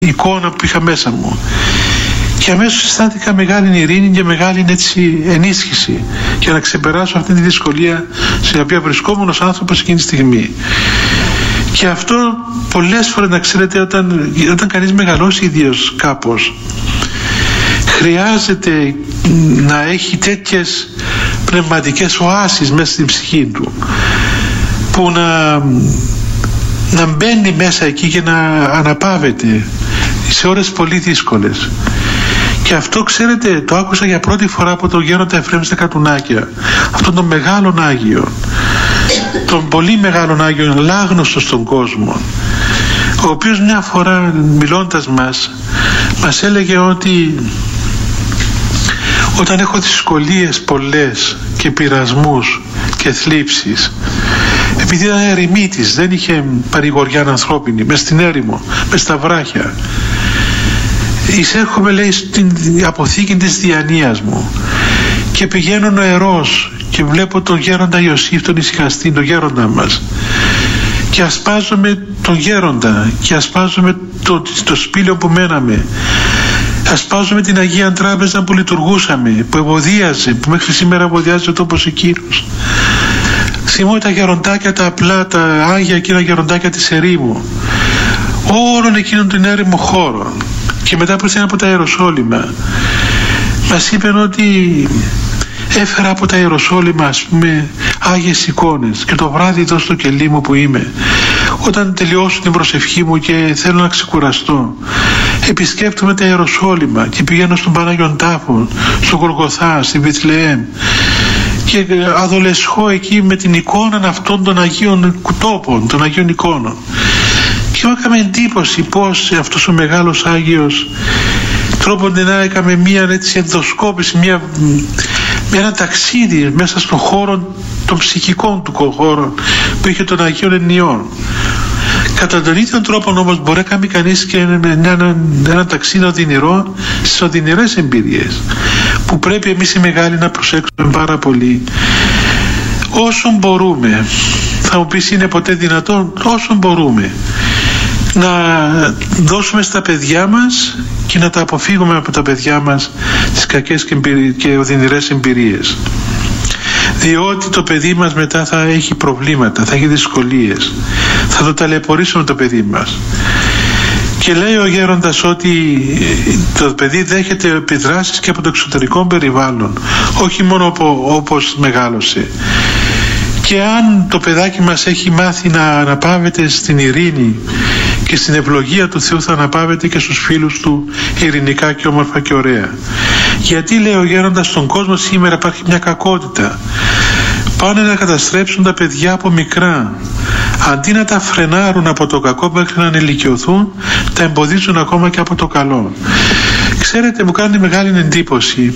εικόνα που είχα μέσα μου. Και αμέσως αισθάνθηκα μεγάλη ειρήνη και μεγάλη έτσι ενίσχυση για να ξεπεράσω αυτή τη δυσκολία στην οποία βρισκόμουν ως άνθρωπος εκείνη τη στιγμή. Και αυτό πολλές φορές, να ξέρετε, όταν κανείς μεγαλώσει ίδιος κάπως, χρειάζεται να έχει τέτοιες πνευματικές οάσεις μέσα στην ψυχή του, που να μπαίνει μέσα εκεί και να αναπαύεται σε ώρες πολύ δύσκολες. Και αυτό, ξέρετε, το άκουσα για πρώτη φορά από τον γέροντα Εφραίμ στα Κατουνάκια, αυτόν τον μεγάλον Άγιο, τον πολύ μεγάλον Άγιο, λάγνωστο στον κόσμο, ο οποίος μια φορά μιλώντας μας έλεγε ότι όταν έχω δυσκολίες πολλές και πειρασμούς και θλίψεις, επειδή ήταν ερημίτης, δεν είχε παρηγοριά ανθρώπινη, μες στην έρημο, μες στα βράχια, εισέρχομαι, λέει, στην αποθήκη της διανοίας μου και πηγαίνω νοερός και βλέπω τον γέροντα Ιωσήφ, τον ησυχαστή, τον γέροντα μας, και ασπάζομαι τον γέροντα και ασπάζομαι το σπήλαιο που μέναμε, ασπάζομαι την Αγία Τράπεζα που λειτουργούσαμε, που ευωδίαζε, που μέχρι σήμερα ευωδιάζει ο τόπος εκείνος. Θυμώ τα γεροντάκια τα απλά, τα άγια εκείνα γεροντάκια της ερήμου, όλων εκείνων των έρημων χώρων. Και μετά που ήρθαν από τα Ιεροσόλυμα, μας είπαν ότι έφερα από τα Ιεροσόλυμα, ας πούμε, άγιες εικόνες, και το βράδυ εδώ στο κελί μου που είμαι, όταν τελειώσω την προσευχή μου και θέλω να ξεκουραστώ, επισκέπτομαι τα Ιεροσόλυμα και πηγαίνω στον Πανάγιον Τάφο, στο Γολγοθά, στη Βηθλεέμ, και αδολεσχώ εκεί με την εικόνα αυτών των Αγίων τόπων, των Αγίων εικόνων. Και μου έκαμε εντύπωση πως αυτός ο μεγάλος Άγιος τρόποντε να έκαμε μία έτσι ενδοσκόπηση, ένα ταξίδι μέσα στον χώρο των ψυχικών του χώρων που είχε των Αγίων Ενιών. Κατά τον ίδιο τρόπο όμως μπορεί να κάνει κανείς και ένα ταξίδι οδυνηρό στις οδυνηρές εμπειρίες, που πρέπει εμείς οι μεγάλοι να προσέξουμε πάρα πολύ. Όσον μπορούμε, θα μου πεις, είναι ποτέ δυνατόν? Όσον μπορούμε να δώσουμε στα παιδιά μας και να τα αποφύγουμε από τα παιδιά μας τις κακές και οδυνηρές εμπειρίες, διότι το παιδί μας μετά θα έχει προβλήματα, θα έχει δυσκολίες, θα το ταλαιπωρήσουμε το παιδί μας. Και λέει ο γέροντας ότι το παιδί δέχεται επιδράσεις και από το εξωτερικό περιβάλλον, όχι μόνο όπως μεγάλωσε. Και αν το παιδάκι μας έχει μάθει να αναπαύεται στην ειρήνη και στην ευλογία του Θεού, θα αναπαύεται και στους φίλους του ειρηνικά και όμορφα και ωραία. Γιατί, λέει ο γέροντας, στον κόσμο σήμερα υπάρχει μια κακότητα. Πάνε να καταστρέψουν τα παιδιά από μικρά. Αντί να τα φρενάρουν από το κακό μέχρι να ενηλικιωθούν, τα εμποδίζουν ακόμα και από το καλό. Ξέρετε, μου κάνει μεγάλη εντύπωση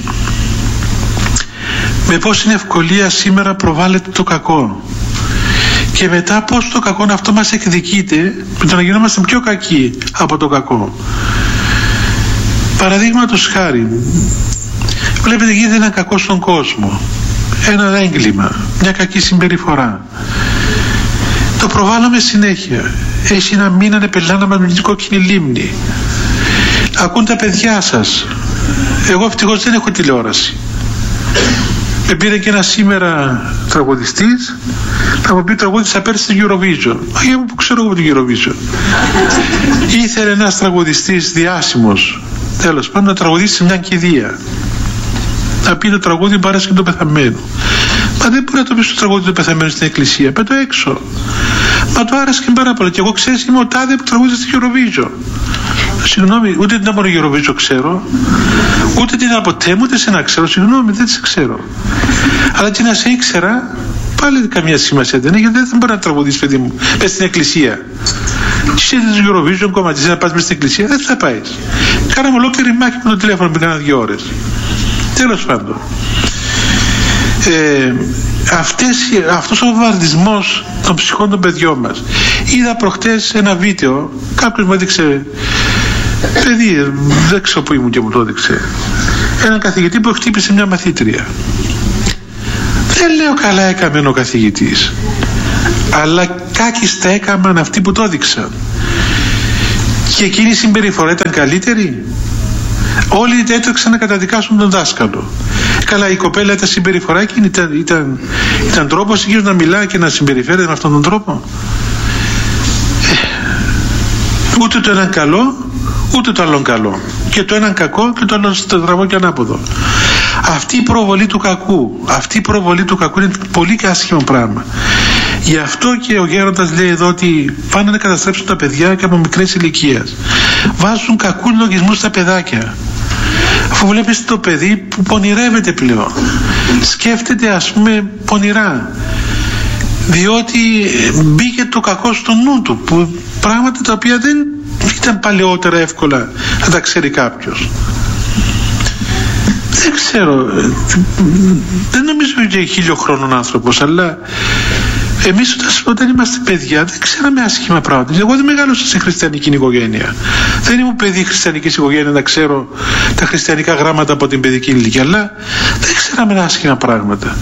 με πόση ευκολία σήμερα προβάλλεται το κακό, και μετά πως το κακό αυτό μας εκδικείται με το να γινόμαστε πιο κακοί από το κακό. Παραδείγματος χάρη, βλέπετε, γίνεται ένα κακό στον κόσμο, ένα έγκλημα, μια κακή συμπεριφορά, το προβάλλουμε συνέχεια. Έχει ένα μήνα να πελάνα με την κόκκινη λίμνη, ακούν τα παιδιά σας. Εγώ ευτυχώς δεν έχω τηλεόραση. Με πήρε και ένα σήμερα τραγουδιστής να μου πει τραγούδισα πέρσι στην Eurovision. Αγία μου, που ξέρω εγώ την Eurovision. Ήθελε ένας τραγουδιστής διάσημος, τέλος πάντων, να τραγουδήσει σε μια κηδεία, να πει το τραγούδι Παράσχε του πεθαμένου. Μα δεν μπορεί να το πει στο τραγούδι του πεθαμένου στην εκκλησία, πέτω έξω. Μα το άρεσε πάρα πολύ. Και εγώ, ξέρεις, είμαι ο τάδε που τραγούδισε στην Eurovision. Συγγνώμη, ούτε την από Eurovision ξέρω, ούτε την από τέμου, ούτε σε να ξέρω. Συγγνώμη, δεν σε ξέρω. Αλλά και να σε ήξερα, πάλι καμία σημασία δεν έχει, γιατί δεν μπορεί να τραγουδίσει, παιδί μου, μες στην εκκλησία. Και εσύ την Eurovision κομματισέ να πας μες στην εκκλησία, δεν θα πάει. Κάναμε ολόκληρη μάχη με το τηλέφωνο που κάνα 2 ώρες. Τέλος πάντων. Αυτός ο βομβαρδισμός των ψυχών των παιδιών μας. Είδα προχτές ένα βίντεο, κάποιος μου έδειξε, παιδί, δεν ξέρω που ήμουν και μου το έδειξε, έναν καθηγητή που χτύπησε μια μαθήτρια. Δεν λέω καλά έκαμε ο καθηγητής, αλλά κάκιστα έκαναν αυτοί που το έδειξαν. και εκείνη η συμπεριφορά ήταν καλύτερη? Όλοι έτρεξαν να καταδικάσουν τον δάσκαλο. Καλά, η κοπέλα ήταν συμπεριφορά εκείνη, ήταν τρόπος εκείνος να μιλά και να συμπεριφέρεται με αυτόν τον τρόπο? Ούτε το έναν καλό, ούτε το άλλον καλό. Και το έναν κακό και το άλλο στραβό και ανάποδο. Αυτή η προβολή του κακού είναι πολύ άσχημο πράγμα. Γι' αυτό και ο γέροντας λέει εδώ ότι πάνε να καταστρέψουν τα παιδιά και από μικρές ηλικίας. Βάζουν κακούς λογισμούς στα παιδάκια. Αφού βλέπεις το παιδί που πονηρεύεται πλέον, σκέφτεται ας πούμε πονηρά, διότι μπήκε το κακό στο νου του, που πράγματα τα οποία δεν ήταν παλαιότερα εύκολα να τα ξέρει κάποιος. Δεν ξέρω, δεν νομίζω ότι είναι 1000 χρόνων άνθρωπος, αλλά εμείς όταν είμαστε παιδιά δεν ξέραμε άσχημα πράγματα. Εγώ δεν μεγάλωσα σε χριστιανική οικογένεια. Δεν ήμουν παιδί χριστιανικής οικογένειας να ξέρω τα χριστιανικά γράμματα από την παιδική ηλικία, αλλά δεν ξέραμε άσχημα πράγματα.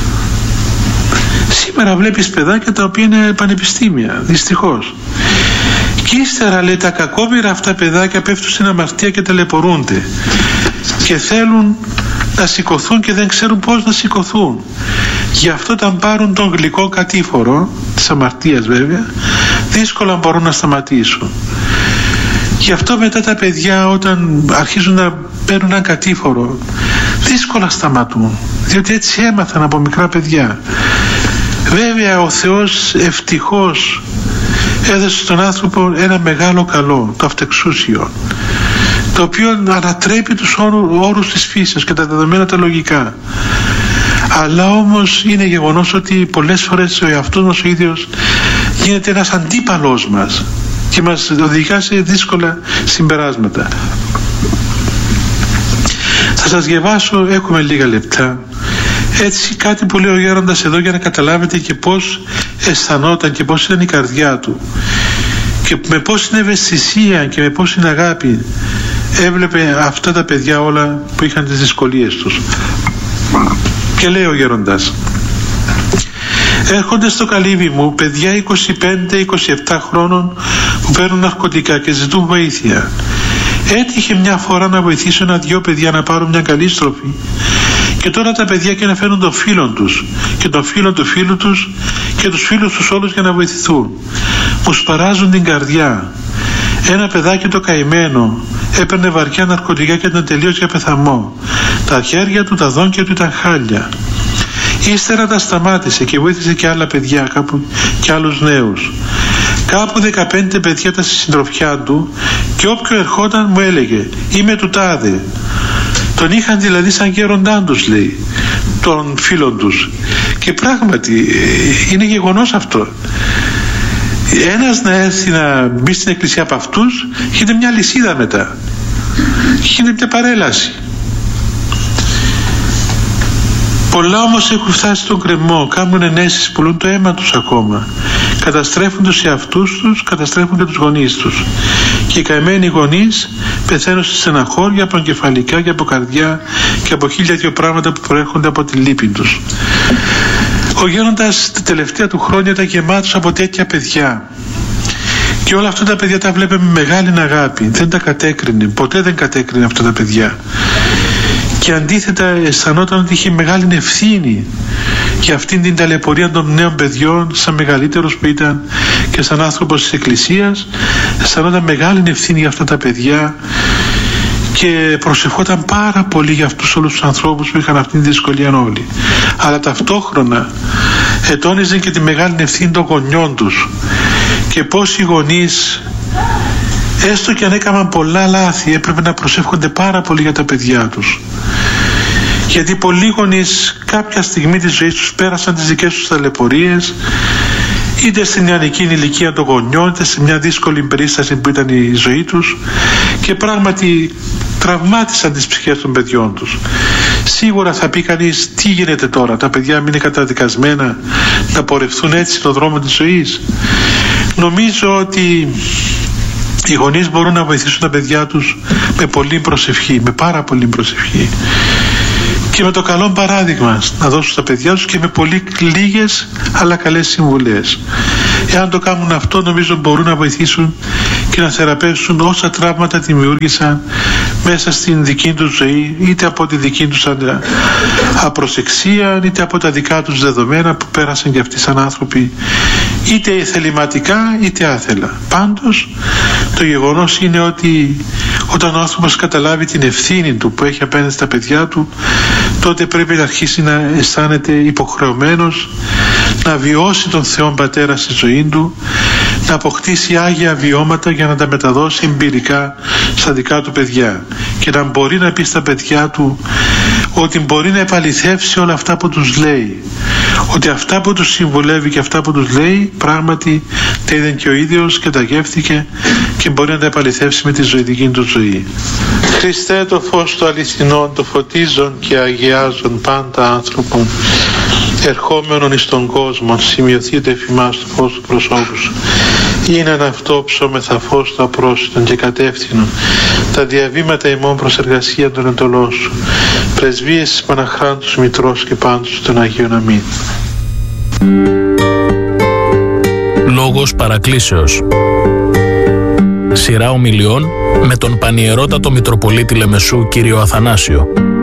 Σήμερα βλέπεις παιδάκια τα οποία είναι πανεπιστήμια, δυστυχώς. Και ύστερα λέει τα κακόμοιρα αυτά παιδάκια πέφτουν στην αμαρτία και ταλαιπωρούνται και θέλουν να σηκωθούν και δεν ξέρουν πώς να σηκωθούν. Γι' αυτό όταν πάρουν τον γλυκό κατήφορο της αμαρτίας βέβαια, δύσκολα μπορούν να σταματήσουν. Γι' αυτό μετά τα παιδιά όταν αρχίζουν να παίρνουν έναν κατήφορο, δύσκολα σταματούν, διότι έτσι έμαθαν από μικρά παιδιά. Βέβαια ο Θεός ευτυχώς έδωσε στον άνθρωπο ένα μεγάλο καλό, το αυτεξούσιο, το οποίο ανατρέπει τους όρους της φύσης και τα δεδομένα τα λογικά. Αλλά όμως είναι γεγονός ότι πολλές φορές ο εαυτός μας ο ίδιος γίνεται ένας αντίπαλος μας και μας οδηγά σε δύσκολα συμπεράσματα. Θα σας διαβάσω, έχουμε λίγα λεπτά, έτσι κάτι που λέει ο γέροντας εδώ για να καταλάβετε και πώς αισθανόταν και πώς ήταν η καρδιά του και με πώς είναι ευαισθησία και με πώς είναι αγάπη έβλεπε αυτά τα παιδιά όλα που είχαν τις δυσκολίες τους. Και λέει ο γέροντας: έρχονται στο καλύβι μου παιδιά 25-27 χρόνων που παίρνουν ναρκωτικά και ζητούν βοήθεια. Έτυχε μια φορά να βοηθήσω 1-2 παιδιά να πάρουν μια καλή στροφή και τώρα τα παιδιά και να φέρουν τον φίλον τους και τον φίλο του φίλου τους και τους φίλους τους όλους για να βοηθηθούν. Μου σπαράζουν την καρδιά. Ένα παιδάκι το καημένο έπαιρνε βαριά ναρκωτικά και ήταν τελείως για πεθαμό. Τα χέρια του, τα δόντια του ήταν χάλια. Ύστερα τα σταμάτησε και βοήθησε και άλλα παιδιά, κάπου και άλλους νέους. Κάπου 15 παιδιά ήταν στη συντροφιά του και όποιο ερχόταν μου έλεγε «Είμαι του τάδε». Τον είχαν δηλαδή σαν γέροντά τους, λέει, των φίλων τους. Και πράγματι είναι γεγονός αυτό. Ένας να έρθει να μπει στην εκκλησία από αυτούς γίνεται μια λυσίδα μετά, γίνεται μια παρέλαση. Πολλά όμως έχουν φτάσει στον κρεμό, κάνουν ενέσεις, πουλούν το αίμα τους ακόμα, καταστρέφουν τους εαυτούς τους, καταστρέφουν και τους γονείς τους. Και οι καημένοι γονείς πεθαίνουν στη στεναχώρια από εγκεφαλικά και από καρδιά και από 1002 πράγματα που προέρχονται από τη λύπη τους. Ο γέροντας τα τελευταία του χρόνια ήταν γεμάτος από τέτοια παιδιά. Και όλα αυτά τα παιδιά τα βλέπε με μεγάλη αγάπη. Δεν τα κατέκρινε, ποτέ δεν κατέκρινε αυτά τα παιδιά. Και αντίθετα αισθανόταν ότι είχε μεγάλη ευθύνη για αυτήν την ταλαιπωρία των νέων παιδιών, σαν μεγαλύτερος που ήταν και σαν άνθρωπος της Εκκλησίας. Αισθανόταν μεγάλη ευθύνη για αυτά τα παιδιά και προσευχόταν πάρα πολύ για αυτούς όλους τους ανθρώπους που είχαν αυτήν τη δυσκολία όλοι. Αλλά ταυτόχρονα ετώνιζε και τη μεγάλη ευθύνη των γονιών τους και πώς οι γονείς, έστω και αν έκαναν πολλά λάθη, έπρεπε να προσεύχονται πάρα πολύ για τα παιδιά τους. Γιατί πολλοί γονείς κάποια στιγμή της ζωής τους πέρασαν τις δικές τους ταλαιπωρίες, είτε στην νεανική ηλικία των γονιών, είτε σε μια δύσκολη περίσταση που ήταν η ζωή τους, και πράγματι τραυμάτισαν τις ψυχές των παιδιών τους. Σίγουρα θα πει κανείς, τι γίνεται τώρα, τα παιδιά μην είναι καταδικασμένα να πορευθούν έτσι στον δρόμο της ζωής? Νομίζω ότι οι γονείς μπορούν να βοηθήσουν τα παιδιά τους με πολλή προσευχή, με πάρα πολλή προσευχή και με το καλό παράδειγμα να δώσουν στα παιδιά τους και με πολύ λίγες αλλά καλές συμβουλές. Εάν το κάνουν αυτό, νομίζω μπορούν να βοηθήσουν και να θεραπεύσουν όσα τραύματα δημιούργησαν μέσα στην δική τους ζωή, είτε από τη δική τους απροσεξία, είτε από τα δικά τους δεδομένα που πέρασαν και αυτοί σαν άνθρωποι, είτε θεληματικά είτε άθελα. Πάντως το γεγονός είναι ότι όταν ο άνθρωπος καταλάβει την ευθύνη του που έχει απέναντι στα παιδιά του, τότε πρέπει να αρχίσει να αισθάνεται υποχρεωμένος να βιώσει τον Θεό Πατέρα στη ζωή του, να αποκτήσει άγια βιώματα για να τα μεταδώσει εμπειρικά στα δικά του παιδιά και να μπορεί να πει στα παιδιά του ότι μπορεί να επαληθεύσει όλα αυτά που τους λέει, ότι αυτά που τους συμβουλεύει και αυτά που τους λέει πράγματι τα είδε και ο ίδιος και τα γεύτηκε και μπορεί να τα επαληθεύσει με τη ζωητική του ζωή. Χριστέ, το φως του αληθινών, το φωτίζον και αγιάζον πάντα άνθρωπον, ερχόμενον εις τον κόσμο, σημειωθείτε εφημάς το φως του προσώπου σου. Είναι ένα αυτό ψώμεθα φως του απρόσιτον και κατεύθυνον τα διαβήματα ημών προς εργασία των εντολών σου. Πρεσβείες της Παναχράντους Μητρός και πάντως των Αγίων. Αμήν. Λόγος παρακλήσεως. Σειρά ομιλιών με τον Πανιερότατο Μητροπολίτη Λεμεσού κύριο Αθανάσιο.